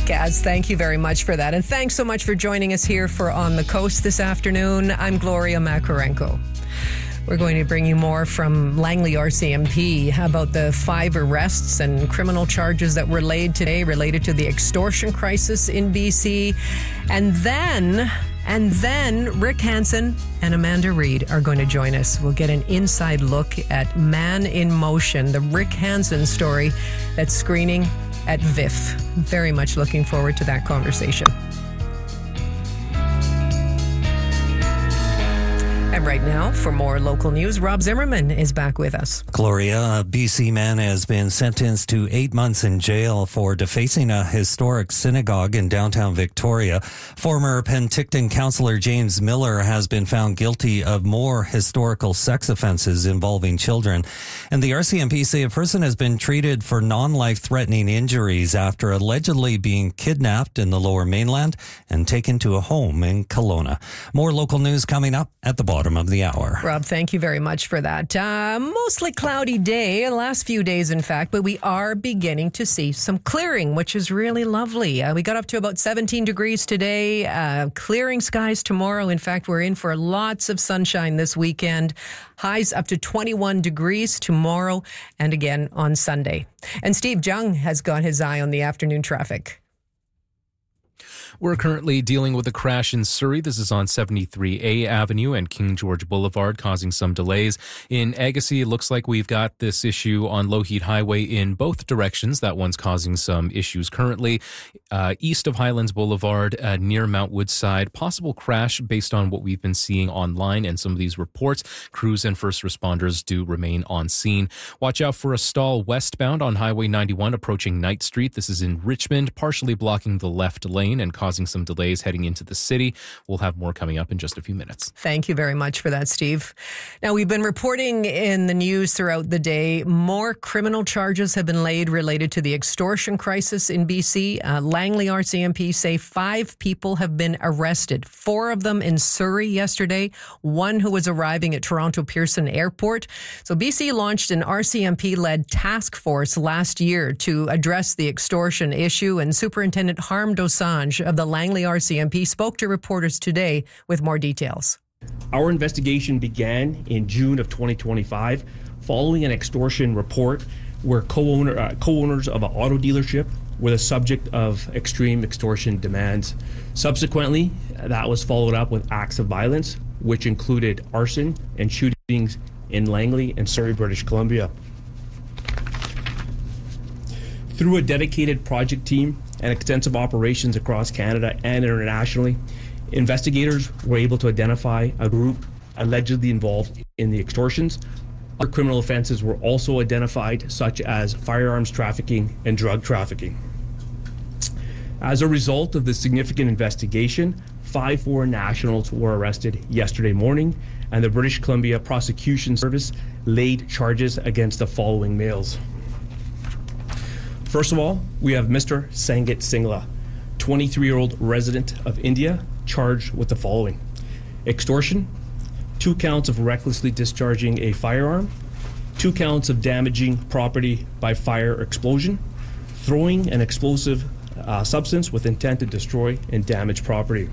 Kaz, thank you very much for that. And thanks so much for joining us here for On the Coast this afternoon. I'm Gloria Makarenko. We're going to bring you more from Langley RCMP about the 5 arrests and criminal charges that were laid today related to the extortion crisis in BC. And then Rick Hansen and Amanda Reed are going to join us. We'll get an inside look at Man in Motion, the Rick Hansen story that's screening at VIFF. Very much looking forward to that conversation. And right now, for more local news, Rob Zimmerman is back with us. Gloria, a BC man has been sentenced to 8 months in jail for defacing a historic synagogue in downtown Victoria. Former Penticton councillor James Miller has been found guilty of more historical sex offences involving children. And the RCMP say a person has been treated for non-life-threatening injuries after allegedly being kidnapped in the Lower Mainland and taken to a home in Kelowna. More local news coming up at the bottom of the hour. Rob, thank you very much for that. Mostly cloudy day, the last few days, in fact, but we are beginning to see some clearing, which is really lovely. We got up to about 17 degrees today, clearing skies tomorrow. In fact, we're in for lots of sunshine this weekend. Highs up to 21 degrees tomorrow and again on Sunday. And Steve Jung has got his eye on the afternoon traffic. We're currently dealing with a crash in Surrey. This is on 73A Avenue and King George Boulevard, causing some delays. In Agassiz, it looks like we've got this issue on Lougheed Highway in both directions. That one's causing some issues currently. East of Highlands Boulevard, near Mount Woodside, possible crash based on what we've been seeing online and some of these reports. Crews and first responders do remain on scene. Watch out for a stall westbound on Highway 91 approaching Knight Street. This is in Richmond, partially blocking the left lane and causing some delays heading into the city. We'll have more coming up in just a few minutes. Thank you very much for that, Steve. Now, we've been reporting in the news throughout the day, more criminal charges have been laid related to the extortion crisis in BC. Langley RCMP say 5 people have been arrested, 4 of them in Surrey yesterday, 1 who was arriving at Toronto Pearson Airport. So BC launched an RCMP-led task force last year to address the extortion issue, and Superintendent Harm Dosanjh of the Langley RCMP spoke to reporters today with more details. Our investigation began in June of 2025 following an extortion report where co-owners of an auto dealership were the subject of extreme extortion demands. Subsequently, that was followed up with acts of violence, which included arson and shootings in Langley and Surrey, British Columbia. Through a dedicated project team and extensive operations across Canada and internationally, investigators were able to identify a group allegedly involved in the extortions. Other criminal offenses were also identified, such as firearms trafficking and drug trafficking. As a result of the significant investigation, 5 foreign nationals were arrested yesterday morning, and the British Columbia Prosecution Service laid charges against the following males. First of all, we have Mr. Sangit Singla, 23-year-old resident of India, charged with the following: extortion, 2 counts of recklessly discharging a firearm, 2 counts of damaging property by fire or explosion, throwing an explosive substance with intent to destroy and damage property.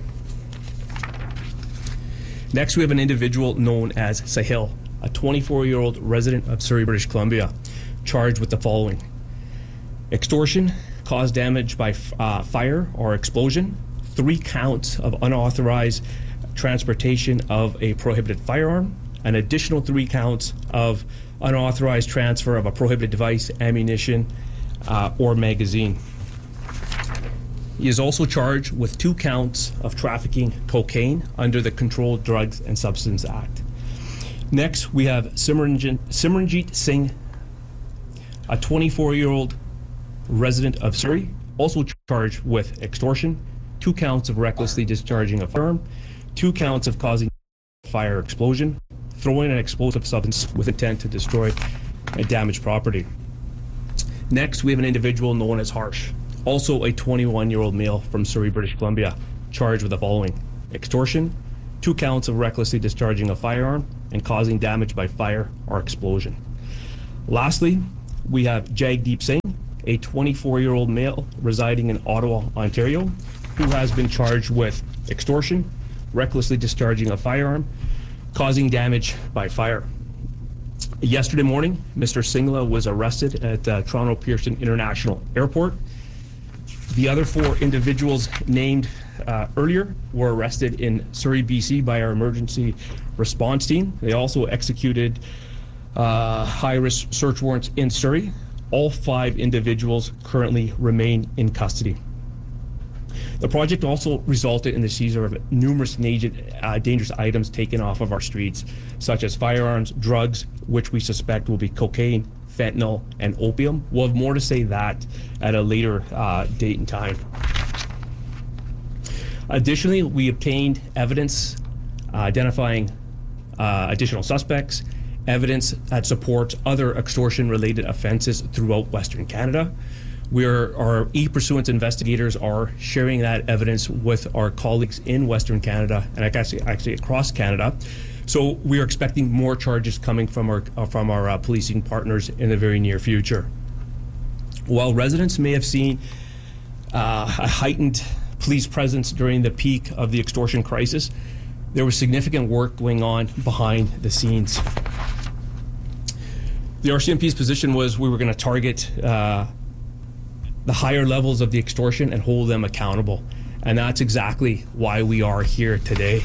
Next, we have an individual known as Sahil, a 24-year-old resident of Surrey, British Columbia, charged with the following: extortion, caused damage by fire or explosion, 3 counts of unauthorized transportation of a prohibited firearm, an additional 3 counts of unauthorized transfer of a prohibited device, ammunition, or magazine. He is also charged with 2 counts of trafficking cocaine under the Controlled Drugs and Substance Act. Next, we have Simranjit Singh, a 24-year-old resident of Surrey, also charged with extortion, 2 counts of recklessly discharging a firearm, 2 counts of causing fire explosion, throwing an explosive substance with intent to destroy and damage property. Next, we have an individual known as Harsh, also a 21-year-old male from Surrey, British Columbia, charged with the following: extortion, 2 counts of recklessly discharging a firearm and causing damage by fire or explosion. Lastly, we have Jagdeep Singh, a 24-year-old male residing in Ottawa, Ontario, who has been charged with extortion, recklessly discharging a firearm, causing damage by fire. Yesterday morning, Mr. Singla was arrested at Toronto Pearson International Airport. The other 4 individuals named earlier were arrested in Surrey, BC by our emergency response team. They also executed high-risk search warrants in Surrey. All 5 individuals currently remain in custody. The project also resulted in the seizure of numerous dangerous items taken off of our streets, such as firearms, drugs, which we suspect will be cocaine, fentanyl, and opium. We'll have more to say that at a later date and time. Additionally, we obtained evidence identifying additional suspects, evidence that supports other extortion-related offenses throughout Western Canada. Our e-pursuance investigators are sharing that evidence with our colleagues in Western Canada and actually across Canada. So we are expecting more charges coming from our policing partners in the very near future. While residents may have seen a heightened police presence during the peak of the extortion crisis, there was significant work going on behind the scenes. The RCMP's position was we were going to target the higher levels of the extortion and hold them accountable. And that's exactly why we are here today.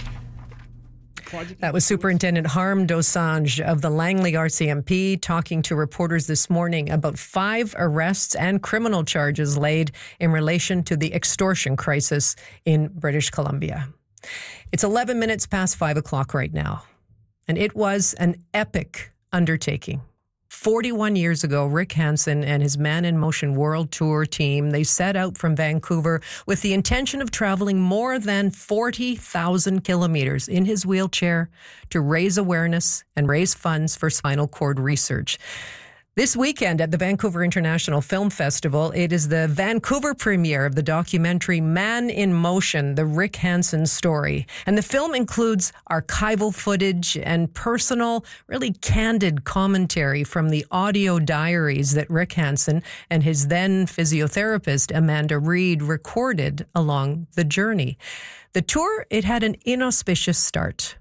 That was Superintendent Harm Dosanjh of the Langley RCMP talking to reporters this morning about 5 arrests and criminal charges laid in relation to the extortion crisis in British Columbia. It's 11 minutes past 5 o'clock right now, and it was an epic undertaking. 41 years ago, Rick Hansen and his Man in Motion World Tour team, they set out from Vancouver with the intention of traveling more than 40,000 kilometers in his wheelchair to raise awareness and raise funds for spinal cord research. This weekend at the Vancouver International Film Festival, it is the Vancouver premiere of the documentary Man in Motion, the Rick Hansen story. And the film includes archival footage and personal, really candid commentary from the audio diaries that Rick Hansen and his then physiotherapist, Amanda Reed, recorded along the journey. The tour, it had an inauspicious start.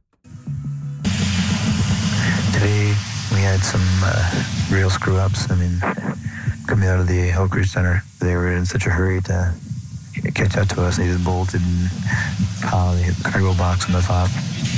Today, we had some real screw-ups. I mean, coming out of the Oak Ridge Center, they were in such a hurry to catch up to us. They just bolted and piled the cargo box on the top.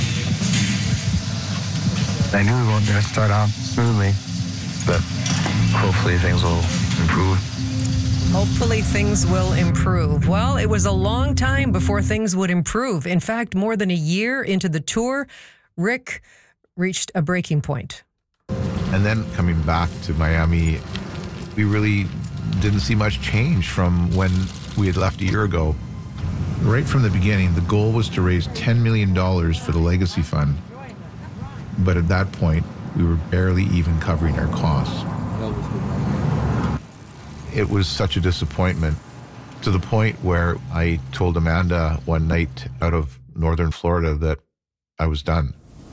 I knew we weren't going to start off smoothly, but hopefully things will improve. Hopefully things will improve. Well, it was a long time before things would improve. In fact, more than a year into the tour, Rick reached a breaking point. And then coming back to Miami, we really didn't see much change from when we had left a year ago. Right from the beginning, the goal was to raise $10 million for the Legacy Fund. But at that point, we were barely even covering our costs. It was such a disappointment, to the point where I told Amanda one night out of northern Florida that I was done.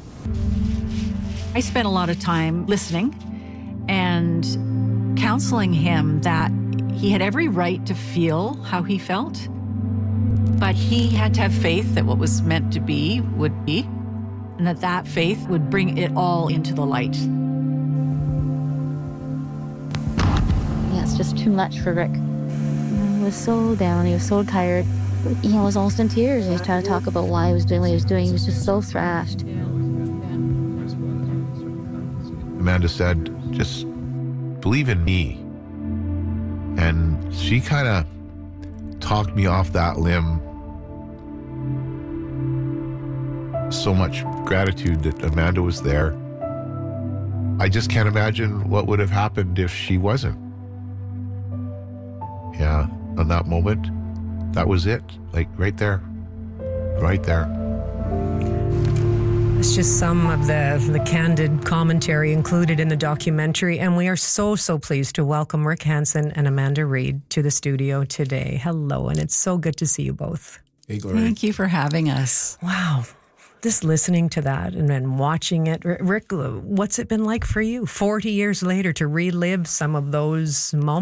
I spent a lot of time listening and counseling him that he had every right to feel how he felt, but he had to have faith that what was meant to be would be, and that faith would bring it all into the light. Yeah, it's just too much for Rick. He was so down, he was so tired. He was almost in tears. He was trying to talk about why he was doing what he was doing. He was just so thrashed. Amanda said, just believe in me. And she kind of talked me off that limb. So much gratitude that Amanda was there. I just can't imagine what would have happened if she wasn't. Yeah, on that moment, that was it. Like right there. Right there. It's just some of the candid commentary included in the documentary, and we are so pleased to welcome Rick Hansen and Amanda Reed to the studio today. Hello, and it's so good to see you both. Hey, Gloria. Thank you for having us. Wow. Just listening to that and then watching it. Rick, what's it been like for you 40 years later to relive some of those moments?